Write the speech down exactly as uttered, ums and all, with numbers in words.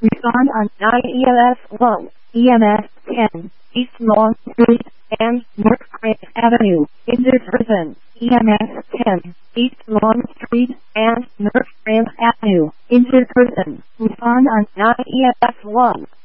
Respond on nine E M S one, E M S ten, East Long Street and North Grand Avenue, in this prison. E M S ten, East Long Street and North Grand Avenue, in this prison. Respond on nine E M S one.